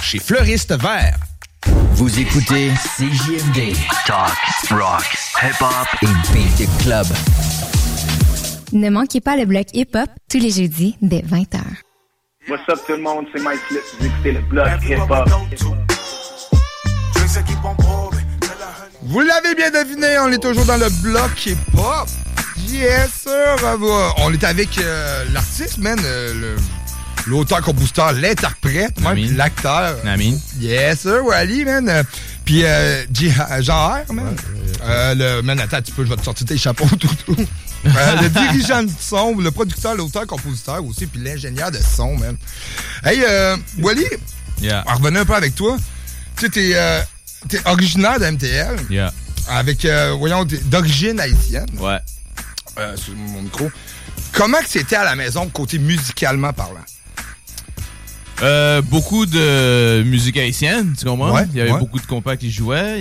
chez Fleuriste Vert. Vous écoutez CJMD. Talk, rock, hip-hop et beat club. Ne manquez pas le bloc hip-hop tous les jeudis dès 20h. What's up tout le monde, c'est Mike Flip, vous écoutez le bloc hip-hop. Vous l'avez bien deviné, on est toujours dans le bloc hip-hop. Yes, sir. On est avec l'artiste, man, l'auteur, compositeur, l'interprète, même l'acteur. Amin. Yes, sir, Wally, man. Puis Jean R, man. Man, attends un petit peu, je vais te sortir tes chapeaux, tout. Le dirigeant de son, le producteur, l'auteur, compositeur aussi, puis l'ingénieur de son, man. Hey, Wally, on revenait un peu avec toi. Tu sais, t'es originaire de MTL. Yeah. Avec, voyons, d'origine haïtienne. Ouais. Sur mon micro. Comment que c'était à la maison, côté musicalement parlant? Beaucoup de musique haïtienne, tu comprends? Ouais, il y avait beaucoup de compas qui jouaient.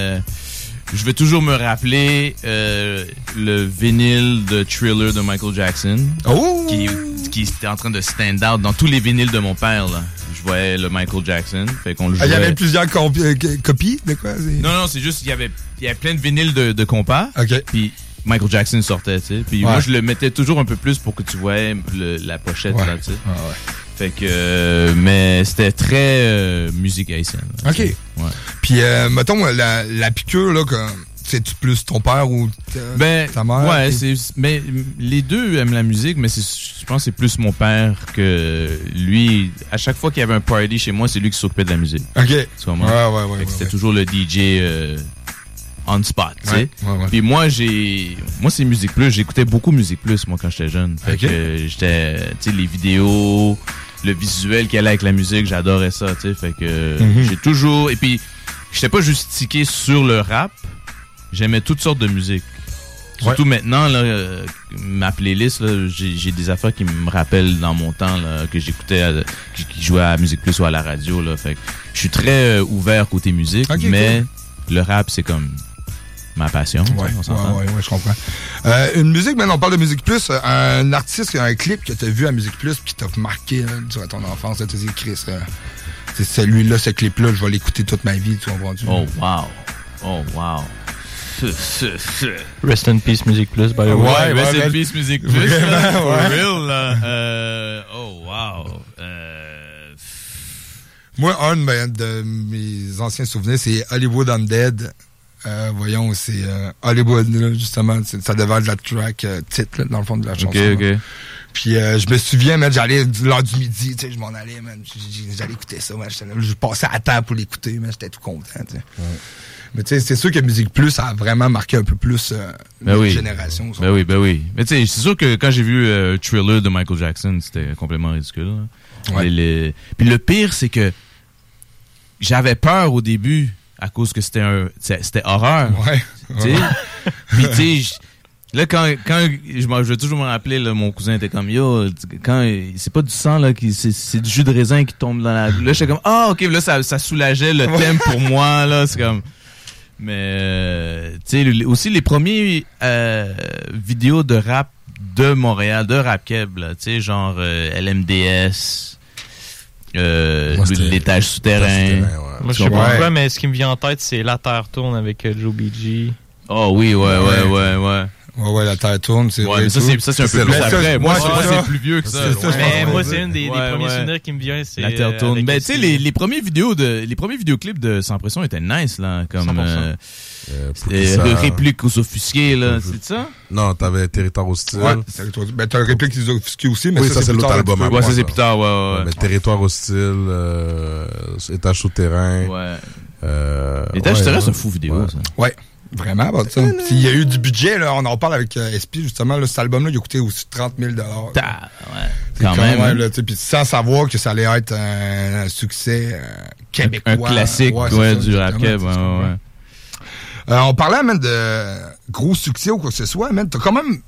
Je vais toujours me rappeler le vinyle de Thriller de Michael Jackson. Oh! Qui était en train de stand out dans tous les vinyles de mon père, là. Je voyais le Michael Jackson. Fait qu'on le jouait. Il y avait plusieurs copies de quoi? Non, c'est juste, il y avait plein de vinyles de compas. OK. Puis Michael Jackson sortait, tu sais. Puis moi, je le mettais toujours un peu plus pour que tu voyais la pochette, là, tu sais. Fait que, mais c'était très musique haïtienne. Là, OK. Ouais. Puis, mettons, la piqûre, là, c'est-tu plus ton père ou ta mère? Ouais, mais les deux aiment la musique, mais je pense que c'est plus mon père que lui. À chaque fois qu'il y avait un party chez moi, c'est lui qui s'occupait de la musique. OK. Tu vois, ouais. C'était toujours le DJ on spot, tu sais. Ouais. Puis moi, c'est Musique Plus. J'écoutais beaucoup Musique Plus, moi, quand j'étais jeune. Fait que j'étais, tu sais, les vidéos, le visuel qui allait avec la musique, j'adorais ça, tu sais. Fait que j'ai toujours... Et puis, j'étais pas juste tiqué sur le rap. J'aimais toutes sortes de musique. Surtout maintenant, là, ma playlist, là, j'ai des affaires qui me rappellent dans mon temps, là, que j'écoutais, qui jouaient à Musique Plus ou à la radio, là. Fait que je suis très ouvert côté musique, mais le rap, c'est comme ma passion. Ouais, je comprends. Une musique, maintenant, on parle de Musique Plus. Un artiste, un clip que tu as vu à Musique Plus qui t'a marqué là, durant ton enfance. Tu as dit, Chris, c'est celui-là, ce clip-là, je vais l'écouter toute ma vie. Tu vois, Oh, wow. Rest in Peace Musique Plus, by the way. Ouais, Rest in Peace Musique Plus. Là, for real, là. Oh, wow. Moi, un de mes anciens souvenirs, c'est Hollywood Undead. Voyons, c'est Hollywood, là, justement. Ça devait être la track titre, là, dans le fond de la chanson. OK. Puis je me souviens, man, j'allais l'heure du midi, tu sais, je m'en allais, man. J'allais écouter ça, man. Je passais à temps pour l'écouter, man. J'étais tout content, tu sais. Ouais. Mais tu sais, c'est sûr que Musique Plus a vraiment marqué un peu plus notre génération. Ben oui. Mais tu sais, c'est sûr que quand j'ai vu Thriller de Michael Jackson, c'était complètement ridicule. Ouais. Puis le pire, c'est que j'avais peur au début à cause que c'était horreur. Ouais. Puis tu sais, là quand je vais toujours me rappeler, là, mon cousin était comme yo, quand c'est pas du sang là, c'est du jus de raisin qui tombe dans la. Là j'étais comme OK, là ça soulageait le thème pour moi là, c'est comme. Mais tu sais aussi les premiers vidéos de rap de Montréal, de Rap Keb là, tu sais genre LMDS, l'étage souterrain. Moi je sais pas pourquoi, mais ce qui me vient en tête c'est La Terre tourne avec Joe BG. Oh oui, ouais. Ouais, La Terre tourne, c'est vrai. Mais ça c'est un peu plus après. Moi c'est plus vieux que ça. Mais moi c'est une des premiers souvenirs qui me vient, c'est La Terre tourne. Ben tu sais les premiers vidéoclips de Sans Pression étaient nice là, comme répliques aux offusqués là, c'est ça? Non, t'avais Territoire hostile. Ouais, ben t'as réplique aux offusqués aussi, mais ça c'est l'autre album. Ouais, ça c'est plus tard, ouais. Mais Territoire hostile, Étage souterrain. Ouais. Étage souterrain c'est un fou vidéo ça. Ouais. Vraiment, bah, ça. S'il y a eu du budget, là, on en parle avec SP, justement, là, cet album-là, il a coûté aussi 30 000 $. Ouais, quand même. Là, puis sans savoir que ça allait être un succès québécois. Un classique, du rap keb, ouais. On parlait même de gros succès ou quoi que ce soit, man. T'as quand même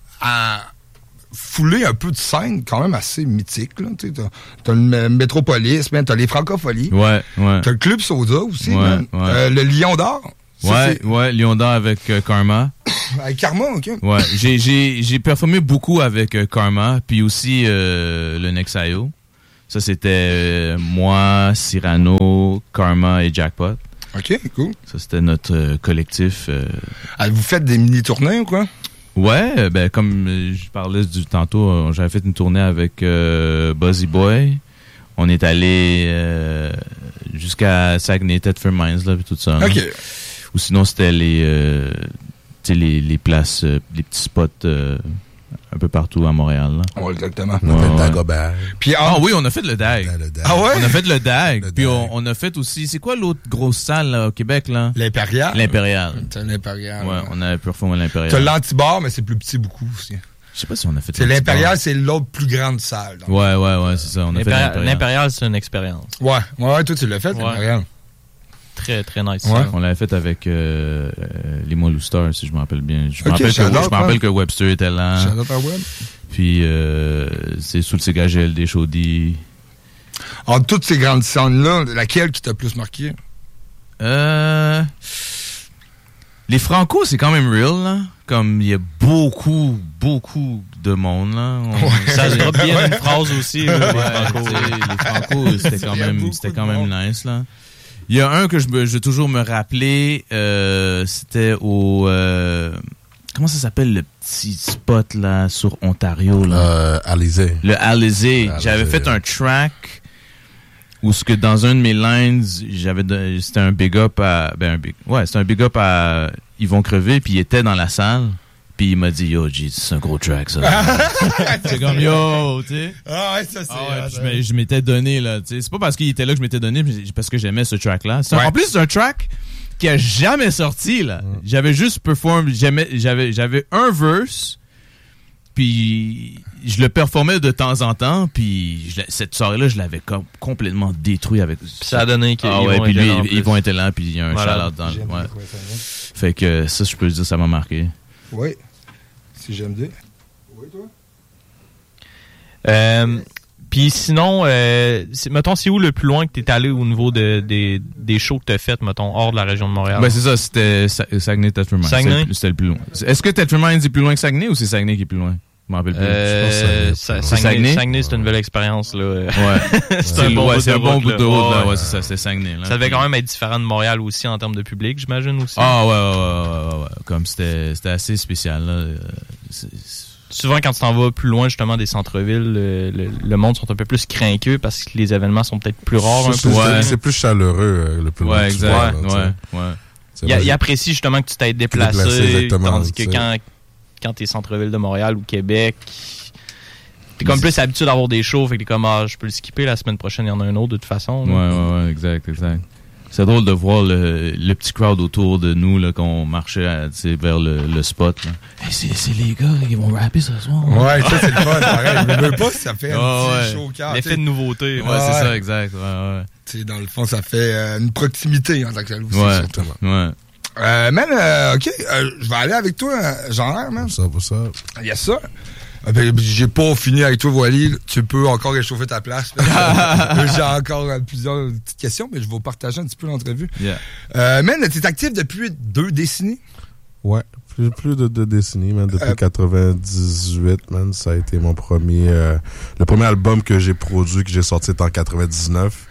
foulé un peu de scène quand même assez mythique, là. T'as le Métropolis, man, t'as les Francopholies. Ouais. T'as le Club Soda aussi, ouais. Le Lion d'Or. Ouais, Lion d'Or avec Karma. Avec Karma, OK. Ouais, j'ai performé beaucoup avec Karma, puis aussi le Nexayo. Ça, c'était moi, Cyrano, Karma et Jackpot. OK, cool. Ça, c'était notre collectif. Vous faites des mini-tournées ou quoi? Ouais, ben comme je parlais tantôt, j'avais fait une tournée avec Buzzy Boy. On est allé jusqu'à Saguenay, Thetford Mines, là, puis tout ça. OK. Ou sinon, c'était les places, les petits spots un peu partout à Montréal. Là. Ouais, exactement. On a fait le Dagobert. Puis, oui, on a fait le DAG. Ah ouais? On a fait le DAG. Le Puis DAG. on a fait aussi... C'est quoi l'autre grosse salle là, au Québec, là? L'Impérial. L'Impérial. C'est l'Impérial. Ouais, on a performé l'Impérial. T'as l'Antibar, mais c'est plus petit beaucoup aussi. Je sais pas si on a fait C'est l'Impérial, c'est l'autre plus grande salle. Donc. Ouais, c'est ça. On a fait l'Impérial. L'Impérial, c'est une expérience. Ouais, toi, tu l'as fait, l'Impérial. Très, très nice. Ouais. On l'avait fait avec les Moulou-Stars, si je me rappelle bien. Je me shout-out, rappelle que Webster était là. Shout-out à Web. Puis c'est sous le Ségagel, des Chaudis. En toutes ces grandes scènes-là, laquelle qui t'a plus marqué? Les Franco, c'est quand même real, là. Comme il y a beaucoup de monde, là. Ça se drop bien une phrase aussi. Les Franco, c'était quand même nice, là. Il y a un que je vais toujours me rappeler, c'était au... comment ça s'appelle le petit spot, là, sur Ontario, là? Alizé. Le Alizé. J'avais fait un track où ce que dans un de mes lines, c'était un big up à... c'était un big up à Ils vont crever, puis il était dans la salle. Puis il m'a dit, yo, G, c'est un gros track, ça. C'est comme, yo, tu sais. Ah ouais, ça c'est... Je m'étais donné, là, tu sais. C'est pas parce qu'il était là que je m'étais donné, mais parce que j'aimais ce track-là. En plus, c'est un track qui a jamais sorti, là. J'avais juste performé, j'avais un verse, puis je le performais de temps en temps, puis cette soirée-là, je l'avais complètement détruit avec... Ça a donné qu'ils vont être là, puis il y a un shout-out dans le... Ouais. Fait que ça, je peux le dire, ça m'a marqué. Oui. Si j'aime dire. Oui, toi? Puis sinon, mettons, c'est où le plus loin que t'es allé au niveau des shows que t'as fait, mettons, hors de la région de Montréal? Ben c'est ça, c'était Saguenay, Thetford Mines. C'était le plus loin. Est-ce que Thetford Mines est plus loin que Saguenay ou c'est Saguenay qui est plus loin? Je m'en rappelle plus. Je pense que Saguenay, c'est une belle expérience, là. Ouais. c'est un bon bout de route, là. Ouais, c'est ça, c'est Saguenay, là. Ça devait quand même être différent de Montréal aussi en termes de public, j'imagine aussi. Ah ouais. Comme c'était assez spécial, là. Souvent, quand tu t'en vas plus loin, justement, des centres-villes, le monde sont un peu plus crainqueux parce que les événements sont peut-être plus rares. C'est plus chaleureux, le plus loin. Ouais, exact. Ouais. Il apprécie justement que tu t'aies déplacé, tandis que quand t'es centre-ville de Montréal ou Québec, t'es comme plus habitué d'avoir des shows, fait que t'es comme, je peux le skipper, la semaine prochaine, il y en a un autre de toute façon. Ouais, exact. C'est drôle de voir le petit crowd autour de nous, là, qu'on marchait vers le spot. Là. Hey, c'est les gars qui vont rapper ce soir. Ouais, ça, c'est le fun. Pareil, je veux pas si ça fait un petit show au cœur. L'effet de nouveauté. Ouais, c'est ça, exact. Ouais. T'sais, dans le fond, ça fait une proximité en tant que tel aussi. Ouais, surtout. Ouais. OK, je vais aller avec toi, Jean-Air, man. Pour ça. Il y a ça. J'ai pas fini avec toi, Wally. Tu peux encore réchauffer ta place. J'ai encore plusieurs petites questions, mais je vais partager un petit peu l'entrevue. Yeah. Man, t'es actif depuis 2 décennies? Ouais, plus de 2 décennies, man. Depuis 98, man, ça a été mon premier... le premier album que j'ai produit, que j'ai sorti, était en 99.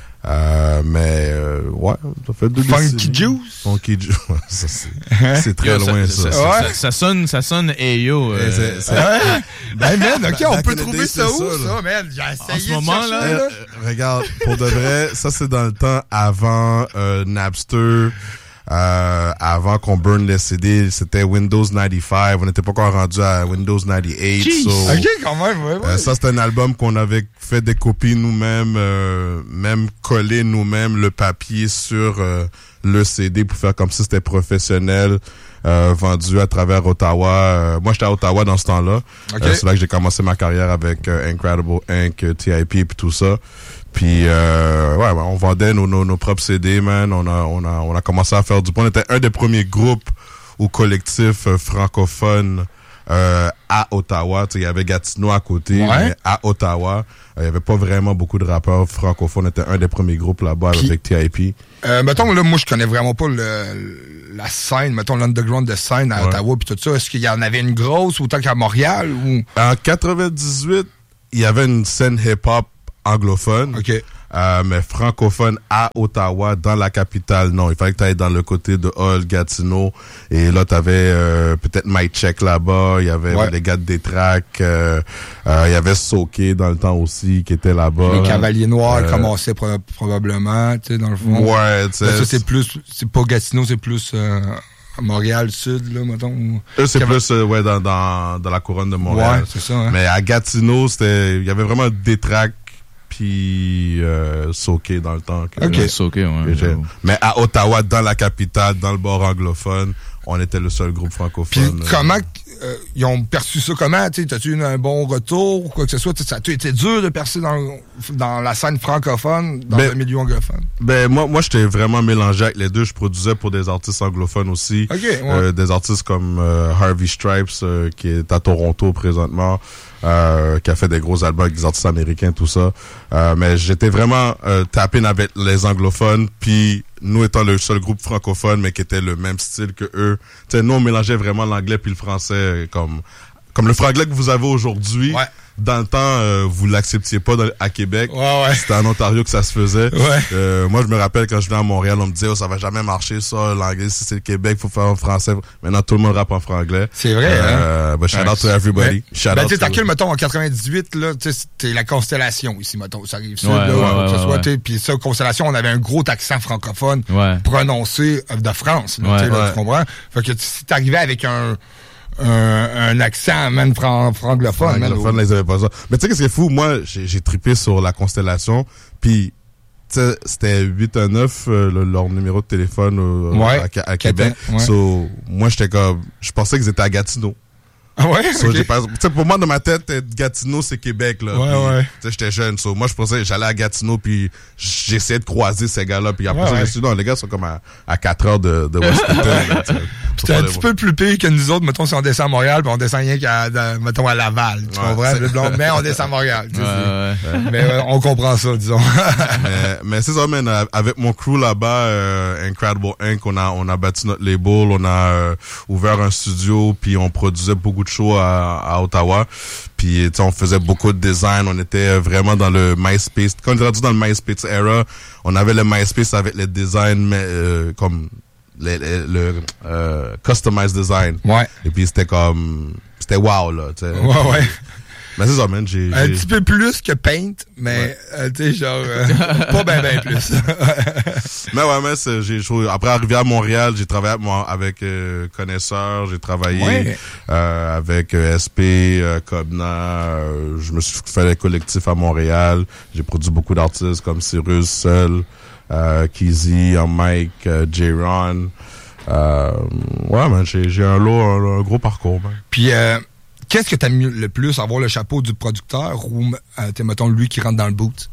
Ouais, ça fait 2 décennies. Funky Juice? Funky Juice, ça c'est très loin, ça. Ça sonne Ayo. Ben, man, OK, on peut trouver ça où, ça, man? J'ai essayé en ce moment, là. Regarde, pour de vrai, ça, c'est dans le temps avant Napster, avant qu'on burn les CD, c'était Windows 95. On n'était pas encore rendu à Windows 98. OK, quand même, ouais. Ça, c'était un album qu'on avait fait des copies nous-mêmes, même collé nous-mêmes le papier sur le CD pour faire comme si c'était professionnel, vendu à travers Ottawa. Moi, j'étais à Ottawa dans ce temps-là. Okay. C'est là que j'ai commencé ma carrière avec Incredible Inc., TIP et tout ça. Puis on vendait nos propres CD, man. On a commencé à faire du bon. On était un des premiers groupes ou collectifs francophones à Ottawa. Il y avait Gatineau à côté, mais à Ottawa, il y avait pas vraiment beaucoup de rappeurs francophones. On était un des premiers groupes là-bas avec TIP. Mettons, là, moi, je connais vraiment pas la scène, mettons, l'underground de scène à Ottawa puis tout ça. Est-ce qu'il y en avait une grosse autant qu'à Montréal? Ou... En 98, il y avait une scène hip-hop anglophone. OK. Mais francophone à Ottawa, dans la capitale, non. Il fallait que tu ailles dans le côté de Hull, Gatineau. Et là, tu avais peut-être Mike Check là-bas. Il y avait les gars de Détrac. Il y avait Soké dans le temps aussi qui était là-bas. Les Cavaliers Noirs commençaient probablement, tu sais, dans le fond. Ouais, tu sais. Ça, c'est pas Gatineau, c'est plus Montréal Sud, là, mettons. Eux, c'est plus dans la couronne de Montréal. Ouais, c'est ça. Hein? Mais à Gatineau, il y avait vraiment Détrac puis Soké dans le temps. Soké, ouais. Mais à Ottawa, dans la capitale, dans le bord anglophone, on était le seul groupe francophone. Puis comment ils ont perçu ça comment? T'as-tu eu un bon retour ou quoi que ce soit? Ça a été dur de percer dans la scène francophone, dans le milieu anglophone? Moi, j'étais vraiment mélangé avec les deux. Je produisais pour des artistes anglophones aussi. Okay, ouais. Des artistes comme Harvey Stripes, qui est à Toronto présentement. Qui a fait des gros albums avec des artistes américains, tout ça. Mais j'étais vraiment tapé avec les anglophones, puis nous étant le seul groupe francophone, mais qui était le même style que eux. Tu sais, nous, on mélangeait vraiment l'anglais puis le français, comme le franglais que vous avez aujourd'hui. Ouais. Dans le temps, vous l'acceptiez pas à Québec. Ouais. C'était en Ontario que ça se faisait. Ouais. Moi, je me rappelle quand je venais à Montréal, on me disait, ça va jamais marcher, ça, l'anglais. Si c'est le Québec, faut faire en français. Maintenant, tout le monde rappe en franglais. C'est vrai, hein? Shout out to everybody. T'as quel, mettons, en 98, là, tu sais, c'était la Constellation ici, mettons. Ça arrive ça, puis ça, Constellation, on avait un gros accent francophone prononcé de France, là, tu comprends? Fait que si t'arrivais avec un accent, man, francophone. Francophone, là, ils avaient pas ça. Mais tu sais, qu'est-ce qui est fou? Moi, j'ai trippé sur la Constellation, puis c'était 819, leur numéro de téléphone à Québec. So, moi, j'étais comme, je pensais qu'ils étaient à Gatineau. Ah ouais? So, pour moi, dans ma tête, Gatineau, c'est Québec, là. J'étais jeune. So, moi, je pensais, j'allais à Gatineau, puis j'essayais de croiser ces gars-là. Puis après, je me suis dit, non, les gars sont comme à 4 heures de Washington. C'était un petit peu plus pire que nous autres. Mettons, si on descend à Montréal, puis on descend rien mettons, à Laval. Tu comprends? Mais on descend à Montréal. Mais on comprend ça, disons. mais c'est ça, man. Avec mon crew là-bas, Incredible Inc., on a bâti notre label, on a ouvert un studio, puis on produisait beaucoup de shows à Ottawa. Puis, on faisait beaucoup de design. On était vraiment dans le MySpace. Quand on est rendu dans le MySpace era, on avait le MySpace avec les designs, mais comme le customized design. Ouais. Et puis, c'était wow, là. T'sais. Ouais. Mais c'est ça, man. Un petit peu plus que Paint, mais tu sais, genre, pas ben plus. Mais après arriver à Montréal, j'ai travaillé avec Connaisseur, j'ai travaillé avec SP, Cobna, je me suis fait les collectifs à Montréal, j'ai produit beaucoup d'artistes comme Cyrus, Seul, Kizzy, Mike, J-Ron. Man, j'ai un gros parcours, man. Puis, qu'est-ce que t'aimes le plus, avoir le chapeau du producteur ou, mettons, lui qui rentre dans le boot?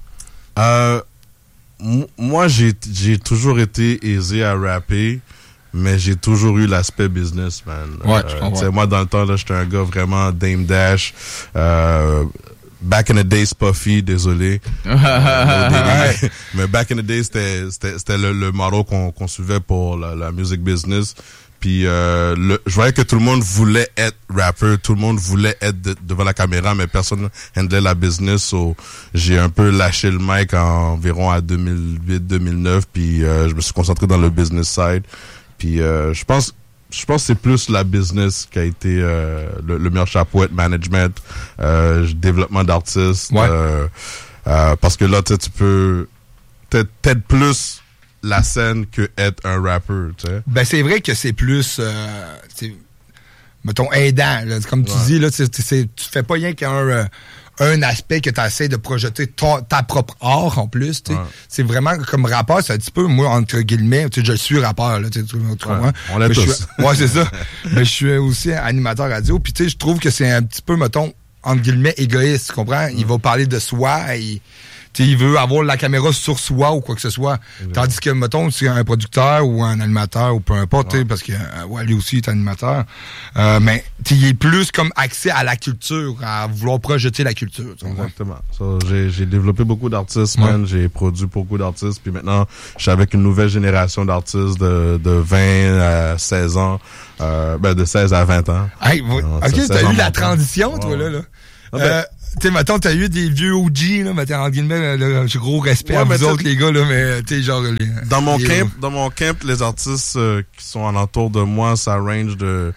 Moi, j'ai toujours été aisé à rapper, mais j'ai toujours eu l'aspect business, man. Ouais, je comprends. Moi, dans le temps, là, j'étais un gars vraiment Dame Dash. Back in the days, Puffy, désolé. Mais back in the days, c'était le motto qu'on suivait pour la music business. Puis je voyais que tout le monde voulait être rapper, tout le monde voulait être devant la caméra, mais personne handlait la business. So, j'ai un peu lâché le mic environ à 2008-2009, puis je me suis concentré dans le business side. Puis je pense que c'est plus la business qui a été le meilleur chapeau, être management, développement d'artistes. Parce que là, tu peux t'aider plus la scène que être un rappeur, tu sais. Ben, c'est vrai que c'est plus, mettons, aidant, là. Comme tu dis, là, tu fais pas rien qu'un aspect que tu essaies de projeter ta propre art, en plus, tu sais. C'est vraiment, comme rappeur, c'est un petit peu, moi, entre guillemets, tu sais, je suis rappeur, là, tu comprends? On l'a tous. C'est ça. Mais je suis aussi animateur radio, puis tu sais, je trouve que c'est un petit peu, mettons, entre guillemets, égoïste, tu comprends? Il va parler de soi, il veut avoir la caméra sur soi ou quoi que ce soit. Tandis que, mettons, c'est un producteur ou un animateur ou peu importe, parce que lui aussi est animateur. Mais il est plus comme accès à la culture, à vouloir projeter la culture. Exactement. J'ai développé beaucoup d'artistes, man. J'ai produit beaucoup d'artistes. Puis maintenant, je suis avec une nouvelle génération d'artistes de 20 à 16 ans. De 16 à 20 ans. Hey, OK, t'as eu la transition, toi, là. Tu sais, mettons, t'as eu des vieux OG, là, mais t'es en guillemets, j'ai gros respect à vous autres, les gars, là, mais tu sais, genre... Dans mon camp, les artistes qui sont alentour de moi, ça range de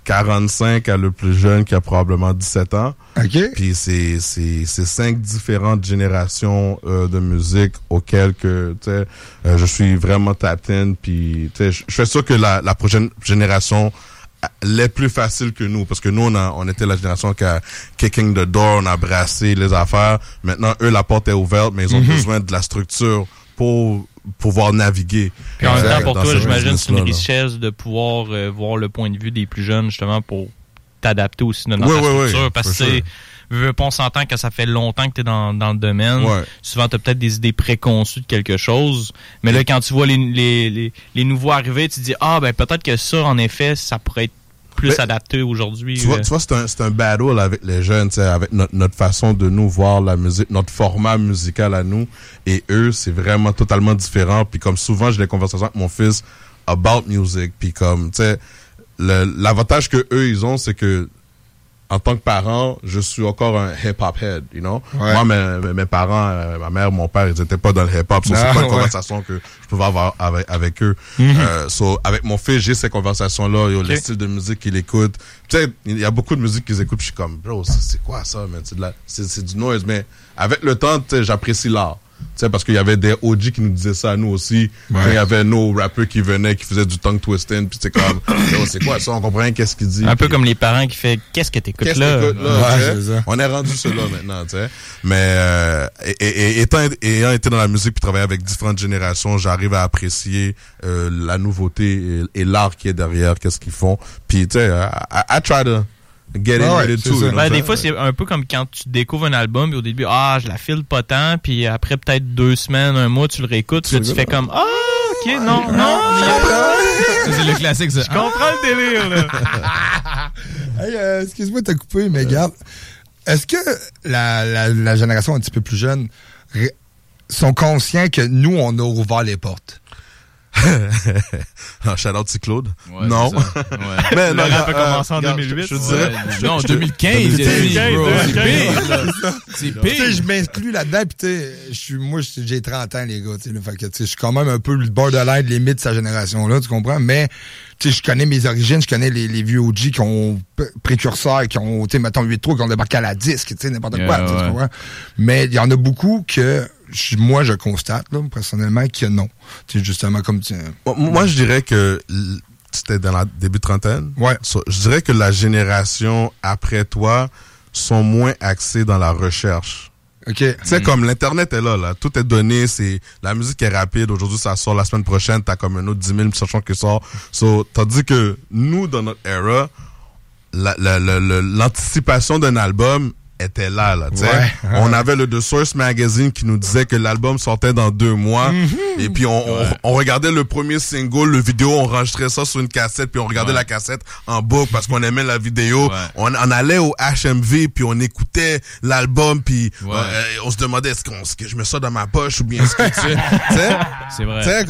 45 à le plus jeune qui a probablement 17 ans. OK. Puis c'est 5 différentes générations de musique auxquelles que, tu sais, je suis vraiment tapped in. Puis, tu sais, je suis sûr que la prochaine génération l'est plus facile que nous, parce que nous, on était la génération qui a kicking the door, on a brassé les affaires. Maintenant, eux, la porte est ouverte, mais ils ont besoin de la structure pour pouvoir naviguer. Puis en même temps, pour toi, j'imagine c'est une richesse de pouvoir voir le point de vue des plus jeunes, justement, pour t'adapter aussi dans ta structure. Parce que on s'entend que ça fait longtemps que tu es dans le domaine. Ouais. Souvent, tu as peut-être des idées préconçues de quelque chose. Mais là, quand tu vois les nouveaux arriver, tu te dis, ben peut-être que ça, en effet, ça pourrait être plus adapté aujourd'hui. Tu vois, c'est un battle avec les jeunes, avec notre façon de nous voir la musique, notre format musical à nous. Et eux, c'est vraiment totalement différent. Puis comme souvent, j'ai des conversations avec mon fils about music. Puis comme, tu sais, l'avantage que eux, ils ont, c'est que en tant que parent, je suis encore un hip-hop head, you know? Ouais. Moi, mes parents, ma mère, mon père, ils étaient pas dans le hip-hop. So, c'est pas une conversation que je pouvais avoir avec eux. Avec mon fils, j'ai ces conversations-là. Le style de musique qu'il écoute. Tu sais, il y a beaucoup de musique qu'ils écoutent, puis je suis comme, bro, c'est quoi ça, man? C'est du noise. Mais avec le temps, tu sais, j'apprécie l'art. Tu sais, parce qu'il y avait des OG qui nous disaient ça à nous aussi. Ouais. Il y avait nos rappeurs qui venaient, qui faisaient du tongue twisting, puis c'est comme, c'est quoi ça? On comprend rien qu'est-ce qu'il dit. Un peu comme les parents qui font, qu'est-ce que t'écoutes là? On est rendu cela maintenant, tu sais. Mais, ayant été dans la musique puis travailler avec différentes générations, j'arrive à apprécier, la nouveauté et l'art qui est derrière, qu'est-ce qu'ils font. Puis, tu sais, I try to get in with it too. Des fois, c'est un peu comme quand tu découvres un album, puis au début, je la file pas tant, puis après peut-être 2 semaines, 1 mois, tu le réécoutes, puis là, tu fais comme, ok, non. C'est le classique, ça. Je comprends le délire, là. Hey, excuse-moi de te couper, mais regarde, est-ce que la génération un petit peu plus jeune sont conscients que nous, on a ouvert les portes? Shout out c'est Claude. Ouais, non. Ouais. Mais le rap a commencé en 2008. Je dirais. Non, 2015. C'est pire. Tu sais, je m'inclus là-dedans, puis tu sais, moi, j'ai 30 ans, les gars, tu sais, fait que, tu sais, je suis quand même un peu le borderline limite de sa génération-là, tu comprends? Mais, tu sais, je connais mes origines, je connais les vieux OG qui ont précurseurs, qui ont, tu sais, mettons 8-3, qui ont débarqué à la disque, tu sais, n'importe quoi, tu comprends? Mais il y en a beaucoup que, moi, je constate, là, personnellement, que non. Tu sais, justement, comme tu... Moi, je dirais que c'était dans la début trentaine. Ouais. Je dirais que la génération après toi sont moins axés dans la recherche. OK. Tu sais, comme l'Internet est là. Tout est donné, la musique est rapide. Aujourd'hui, ça sort la semaine prochaine, t'as comme un autre 10 000 chansons qui sort. Tandis que nous, dans notre era, l'anticipation d'un album était là, tu sais. Ouais. On avait le The Source Magazine qui nous disait que l'album sortait dans 2 mois. Et puis, on regardait le premier single, le vidéo, on enregistrait ça sur une cassette, puis on regardait la cassette en boucle parce qu'on aimait la vidéo. Ouais. On allait au HMV, puis on écoutait l'album, puis on se demandait est-ce que je mets ça dans ma poche ou bien est-ce que tu sais. C'est vrai. Tu sais,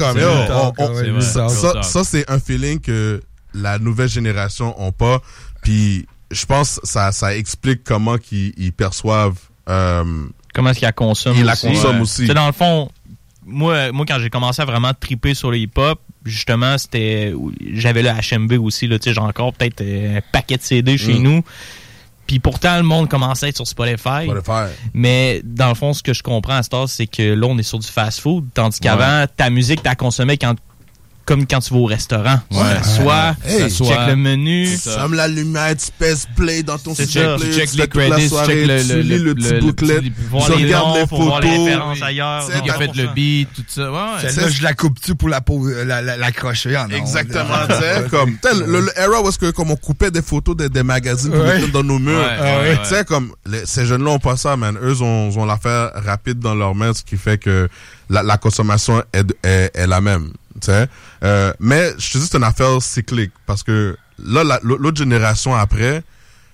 comme, ça, c'est un feeling que la nouvelle génération ont pas. Puis, je pense que ça explique comment ils perçoivent... comment est-ce qu'ils la consomment aussi. Ils la consomment aussi. Dans le fond, moi, quand j'ai commencé à vraiment triper sur le hip-hop, justement, j'avais le HMV aussi, là, j'ai encore peut-être un paquet de CD chez nous. Puis pourtant, le monde commençait à être sur Spotify. Mais dans le fond, ce que je comprends à ce temps, c'est que là, on est sur du fast-food, tandis qu'avant, ta musique, t'as consommé comme quand tu vas au restaurant. Soit tu check le menu. Tu fermes la lumière, tu pèses play dans ton CD. Tu check les credits, tu check le petit booklet. Tu regardes les photos. Voir les références ailleurs. Qui a fait le beat, tout ça. Celle-là, je la coupe-tu pour l'accrocher en exactement, tu sais. Comme, le era où est-ce que, comme on coupait des photos des magazines pour mettre dans nos murs. Tu sais, comme, ces jeunes-là ont pas ça, man. Eux ont l'affaire rapide dans leurs mains, ce qui fait que la consommation est la même. Mais je te dis c'est une affaire cyclique parce que là l'autre génération après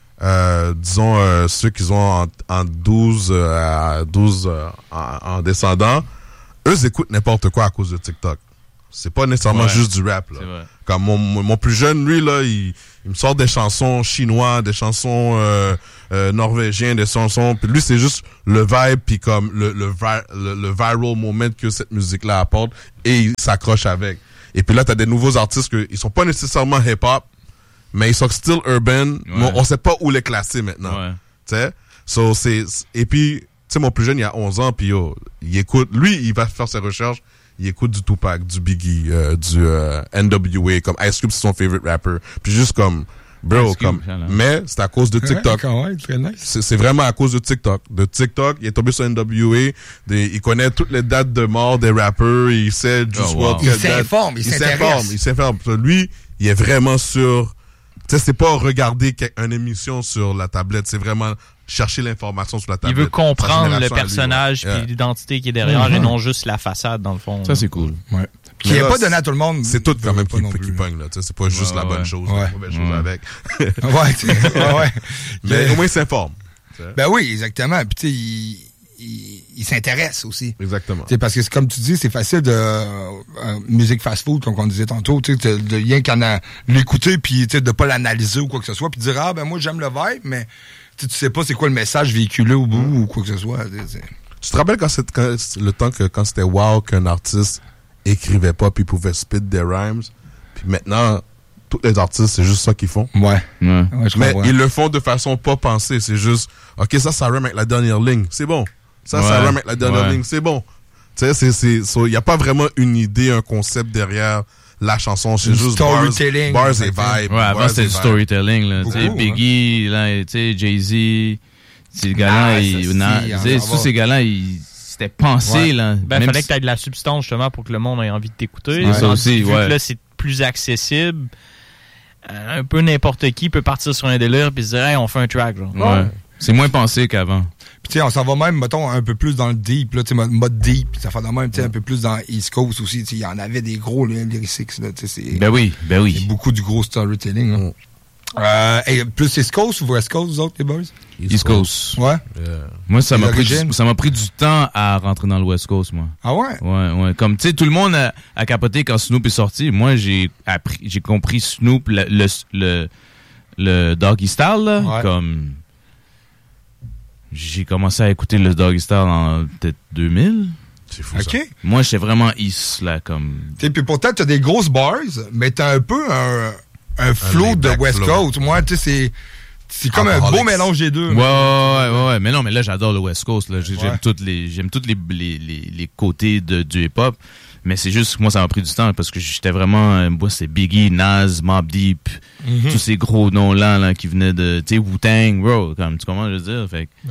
disons ceux qui ont en 12 à 12 en descendant, eux écoutent n'importe quoi à cause de TikTok. C'est pas nécessairement juste du rap, là. Comme mon plus jeune, lui, là, il me sort des chansons chinois, des chansons norvégiennes, des chansons. Puis lui, c'est juste le vibe, puis comme le viral moment que cette musique-là apporte, et il s'accroche avec. Et puis là, t'as des nouveaux artistes ils sont pas nécessairement hip-hop, mais ils sont still urban. Ouais. On sait pas où les classer maintenant. Ouais. Tu sais? Et puis, tu sais, mon plus jeune, il a 11 ans, puis il écoute. Lui, il va faire ses recherches. Il écoute du Tupac, du Biggie, du NWA, comme Ice Cube, c'est son favorite rapper. Puis juste comme, bro, comme, mais c'est à cause de TikTok. Ouais, très nice. C'est vraiment à cause de TikTok. De TikTok, il est tombé sur NWA, il connaît toutes les dates de mort des rappers, il sait Juice WRLD. Il s'informe. Lui, il est vraiment sur, tu sais, c'est pas regarder une émission sur la tablette, c'est vraiment chercher l'information sur la tablette. Il veut comprendre le personnage puis l'identité qui est derrière et non juste la façade, dans le fond. Ça, c'est cool. Ouais. Qui n'est pas donné à tout le monde. C'est tout quand même qui pogne, là. C'est pas juste la bonne chose, la mauvaise chose avec. ouais. Mais au moins, il s'informe. Ben oui, exactement. Puis tu sais, il s'intéresse aussi. Exactement. T'sais, parce que comme tu dis, c'est facile de musique fast-food, comme on disait tantôt, tu sais, de rien qu'à l'écouter puis de pas l'analyser ou quoi que ce soit, puis de dire moi j'aime le vibe, mais tu sais pas c'est quoi le message véhiculé au bout ou quoi que ce soit. Tu te rappelles quand c'était wow qu'un artiste écrivait pas puis pouvait spit des rhymes, puis maintenant tous les artistes c'est juste ça qu'ils font. Ouais mais ils le font de façon pas pensée, c'est juste OK, ça rime avec la dernière ligne, c'est bon. Ça rime avec la dernière ligne, c'est bon. Tu sais, il y a pas vraiment une idée, un concept derrière la chanson, c'est juste bars et vibe. Ouais, avant c'était du storytelling, là. Tu sais, Biggie, là, tu sais, Jay-Z, ces gars-là, tous ces gars-là, c'était pensé, là. Ben, fallait que t'aies de la substance, justement, pour que le monde ait envie de t'écouter. Ouais. Ça aussi, vu que là, c'est plus accessible, un peu n'importe qui peut partir sur un délire puis se dire, hey, on fait un track, genre. Ouais. C'est moins pensé qu'avant. Puis tu sais, on s'en va même, mettons, un peu plus dans le deep, là, tu sais, mode deep, ça fait de même, tu sais, un peu plus dans East Coast aussi, tu sais, il y en avait des gros lyrics, là, tu sais, Ben oui. Il y a beaucoup du gros storytelling, là. Et plus East Coast ou West Coast, vous autres, les boys? East Coast. Ouais. Moi, ça m'a pris du temps à rentrer dans le West Coast, moi. Ah ouais? Ouais. Comme, tu sais, tout le monde a capoté quand Snoop est sorti. Moi, j'ai compris Snoop, le Doggy Style, là, comme... J'ai commencé à écouter le Doggy Style en peut-être 2000. C'est fou, ça. Moi, j'étais vraiment East, là, comme... T'sais, puis pourtant, t'as des grosses bars, mais t'as un peu un flow de West Coast. Moi, tu sais, c'est comme un beau mélange des deux. Ouais. Mais non, mais là, j'adore le West Coast, là. J'aime tous les côtés du hip-hop. Mais c'est juste que moi, ça m'a pris du temps parce que j'étais vraiment... Moi, c'est Biggie, Nas, Mobb Deep, tous ces gros noms-là là, qui venaient de... Tu sais, Wu-Tang, bro, comme tu comprends, je veux dire. Fait que...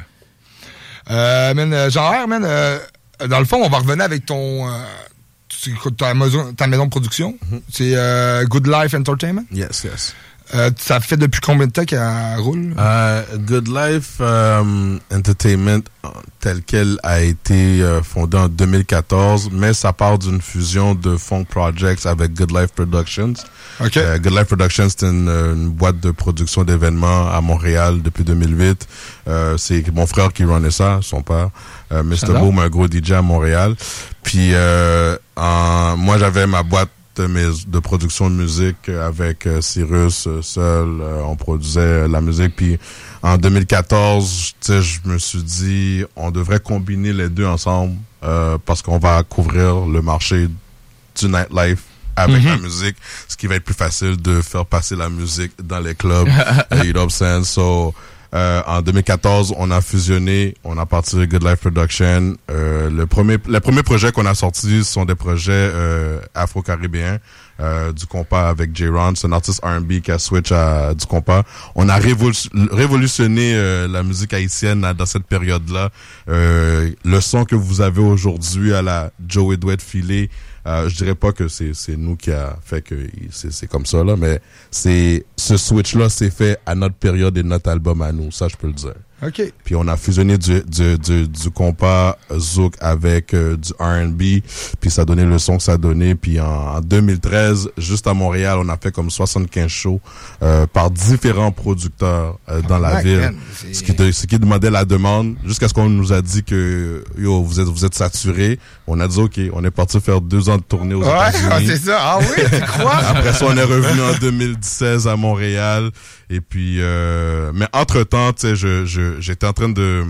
Ouais. Genre, dans le fond, on va revenir avec ta maison de production. C'est Good Life Entertainment? Yes. Ça fait depuis combien de temps qu'elle roule? Good Life Entertainment, tel quel, a été fondé en 2014, mais ça part d'une fusion de Funk Projects avec Good Life Productions. Okay. Good Life Productions, c'est une boîte de production d'événements à Montréal depuis 2008. C'est mon frère qui runnait ça, son père. Mr. Boom, un gros DJ à Montréal. Puis moi, j'avais ma boîte de production de musique avec Cyrus seul, on produisait la musique, puis en 2014, je me suis dit on devrait combiner les deux ensemble parce qu'on va couvrir le marché du nightlife avec la musique, ce qui va être plus facile de faire passer la musique dans les clubs. You know what I'm saying? So, en 2014, on a fusionné, on a parti de Good Life Production. Les premiers projets qu'on a sortis sont des projets afro-caribéens, du compas avec J-Ron. C'est un artiste R&B qui a switch à du compas. On a révolutionné la musique haïtienne dans cette période-là. Le son que vous avez aujourd'hui à la Joey Douette Filé, je dirais pas que c'est nous qui a fait que c'est comme ça là, mais ce switch là s'est fait à notre période et notre album à nous, ça je peux le dire. OK. Puis on a fusionné du compas zouk avec du R&B, puis ça donnait le son que ça donnait. Puis en 2013, juste à Montréal, on a fait comme 75 shows par différents producteurs dans la ville. Man, ce qui demandait la demande, jusqu'à ce qu'on nous a dit que yo, vous êtes saturés. On a dit OK, on est parti faire 2 ans de tournée aux États-Unis. C'est ça. Ah oui, tu crois? Après ça, on est revenu en 2016 à Montréal. Et puis, mais entre-temps, tu sais, j'étais en train de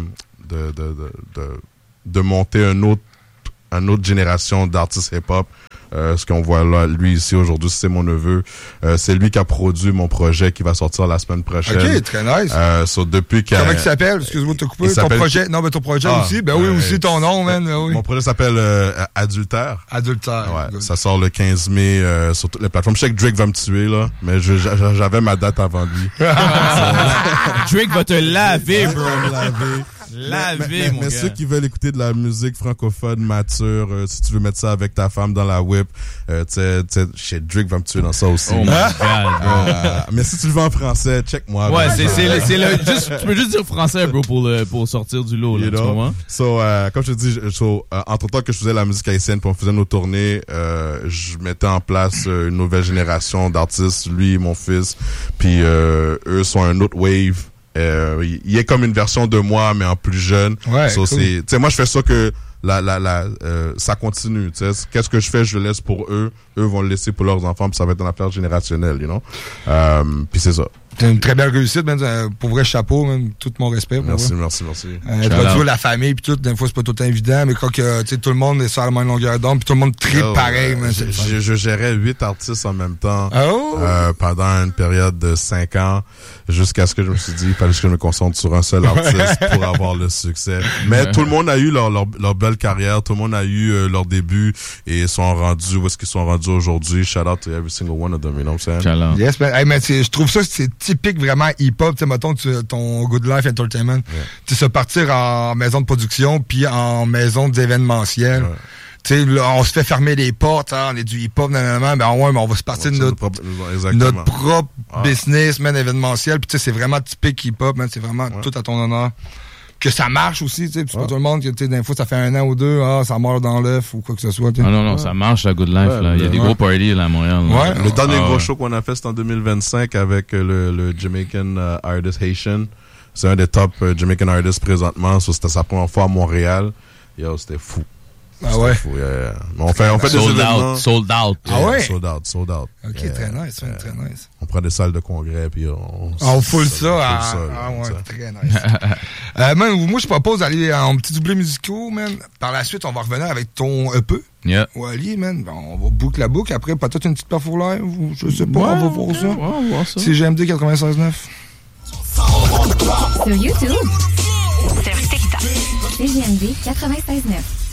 monter une autre génération d'artistes hip-hop. Ce qu'on voit là, lui ici aujourd'hui, c'est mon neveu. C'est lui qui a produit mon projet qui va sortir la semaine prochaine. OK, très nice. Depuis comment il s'appelle? Excuse-moi de te couper. Ton projet? Non, mais ton projet aussi. Ben oui, aussi ton nom, man. Oui. Mon projet s'appelle Adultère. Adultère. Ouais. Ça sort le 15 mai sur toutes les plateformes. Je sais que Drake va me tuer, là, mais j'avais ma date avant lui. Drake va te laver, bro. Mais ceux qui veulent écouter de la musique francophone mature, si tu veux mettre ça avec ta femme dans la whip, chez Drake va me tuer dans ça aussi. Oh my God, mais si tu le veux en français, check-moi. Ouais, tu peux juste dire français, bro, pour sortir du lot, là, tu comprends? Comme je te dis, entre-temps que je faisais la musique haïtienne, puis on faisait nos tournées, je mettais en place une nouvelle génération d'artistes, lui et mon fils, puis eux sont un autre wave. Il est comme une version de moi, mais en plus jeune. Ouais, cool. Moi, je fais ça que ça continue. Qu'est-ce que je fais, je le laisse pour eux. Eux vont le laisser pour leurs enfants, puis ça va être une affaire générationnelle, you know. Puis c'est ça. C'est une très belle réussite, man. Pour vrai, chapeau, man. Tout mon respect. Merci. Tu la famille, puis tout. Des fois, c'est pas tout le temps évident, mais quand que, tout le monde est sur la même longueur d'onde, puis tout le monde tripe pareil, man. Je gérais 8 artistes en même temps. Oh! Pendant une période de 5 ans, jusqu'à ce que je me suis dit, il fallait que je me concentre sur un seul artiste pour avoir le succès. Mais tout le monde a eu leur belle carrière, tout le monde a eu leur début, et ils sont rendus où est-ce qu'ils sont rendus aujourd'hui. Shout out to every single one of them, you know what I'm saying? Yes, man. Hey, mais je trouve ça, c'est typique vraiment hip-hop. Tu sais, mettons, ton Good Life Entertainment. Tu sais, partir en maison de production puis en maison d'événementiel. Ouais. Tu sais, on se fait fermer les portes, hein, on est du hip-hop, mais on va se partir de notre propre business, man, événementiel. Puis tu sais, c'est vraiment typique hip-hop, man. C'est vraiment tout à ton honneur. Que ça marche aussi, tu sais, c'est pas tout le monde que, tu sais, des fois, ça fait 1 an ou 2, ça meurt dans l'œuf ou quoi que ce soit, tu sais. Non, ça marche, la Good Life, là. Il y a des gros parties, là, à Montréal. Ouais. Le dernier gros show qu'on a fait, c'est en 2025 avec le Jamaican Artist Haitian. C'est un des top Jamaican Artists présentement. C'était sa première fois à Montréal. Yo, c'était fou. Ah ouais? Fou, On fait des événements. Sold out. Ah ouais? Sold out. OK, très nice, très nice. On prend des salles de congrès, puis on full ça. Très nice. Moi, je propose d'aller en petits doublés musicaux, man. Par la suite, on va revenir avec ton EP. Yeah. Wally, man. On va boucler la boucle. Après, peut-être une petite perf pour live, ou je sais pas, on va voir ça. On va voir ça. C'est GMD 96.9. Sur YouTube. Sur TikTok. CGMD 96.9.